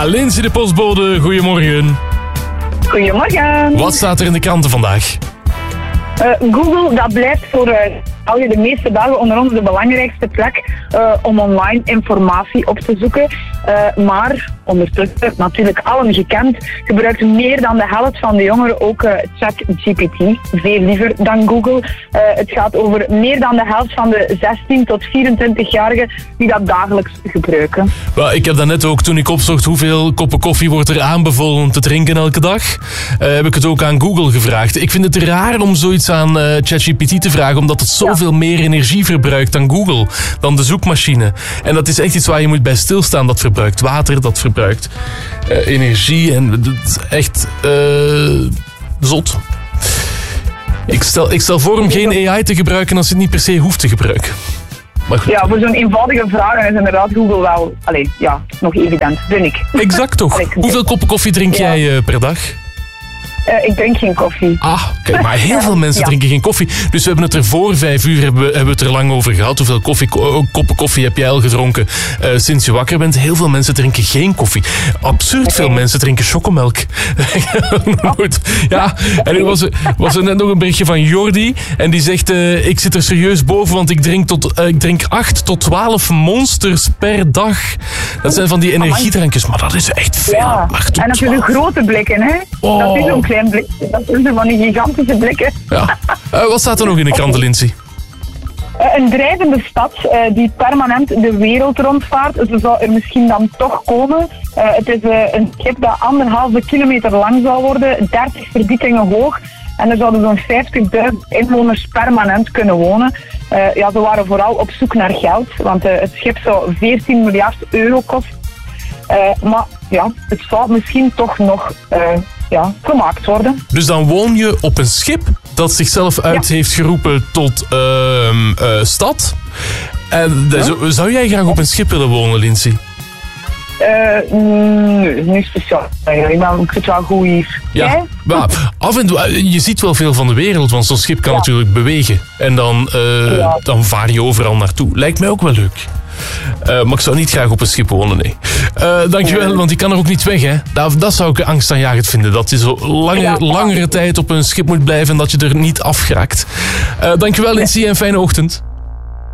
Lindsay de postbode, goedemorgen. Goedemorgen. Wat staat er in de kranten vandaag? Google, dat blijft voor de meeste dagen onder andere de belangrijkste plek om online informatie op te zoeken. Maar ondertussen, natuurlijk allen gekend, gebruikt meer dan de helft van de jongeren ook ChatGPT. Veel liever dan Google. Het gaat over meer dan de helft van de 16 tot 24-jarigen die dat dagelijks gebruiken. Ik heb daarnet ook, toen ik opzocht hoeveel koppen koffie wordt er aanbevolen om te drinken elke dag, heb ik het ook aan Google gevraagd. Ik vind het raar om zoiets aan ChatGPT te vragen, omdat het zoveel meer energie verbruikt dan Google, dan de zoekmachine. En dat is echt iets waar je moet bij stilstaan. Dat verbruikt water, dat verbruikt energie en dat is echt zot. Ik stel voor om geen AI te gebruiken als je het niet per se hoeft te gebruiken. Maar goed. Ja, voor zo'n eenvoudige vraag is inderdaad Google wel nog evident, vind ik. Exact toch. Hoeveel koppen koffie drink jij per dag? Ik drink geen koffie. Kijk, maar heel veel mensen drinken geen koffie. Dus we hebben het er voor 5 uur hebben we het er lang over gehad. Hoeveel koppen koffie heb jij al gedronken sinds je wakker bent? Heel veel mensen drinken geen koffie. Absurd veel mensen drinken chocomelk. Ja, en er was er net nog een berichtje van Jordi. En die zegt, ik zit er serieus boven, want ik drink 8 tot 12 monsters per dag. Dat zijn van die energiedrankjes, maar dat is echt veel. Ja. En dat zijn de grote blikken, hè? Dat is zo'n klein blik. Dat zijn van die gigantische blikken. Ja. Wat staat er nog in de kranten, Lindsay? Een drijvende stad die permanent de wereld rondvaart. Ze zou er misschien dan toch komen. Het is een schip dat 1,5 kilometer lang zou worden, 30 verdiepingen hoog. En er zouden zo'n 50.000 inwoners permanent kunnen wonen. Ze waren vooral op zoek naar geld, want het schip zou 14 miljard euro kosten. Maar ja, het zou misschien toch nog gemaakt worden. Dus dan woon je op een schip dat zichzelf uit heeft geroepen tot stad. En zou jij graag op een schip willen wonen, Lindsay? Nee, niet speciaal. Ik vind het wel goed hier. Ja, maar af en toe, je ziet wel veel van de wereld, want zo'n schip kan natuurlijk bewegen. En dan vaar je overal naartoe. Lijkt mij ook wel leuk. Maar ik zou niet graag op een schip wonen, nee. Dankjewel, want die kan er ook niet weg, hè. Dat zou ik angstaanjagend vinden. Dat je zo langere tijd op een schip moet blijven en dat je er niet afgeraakt. Dankjewel, Lindsay, en fijne ochtend.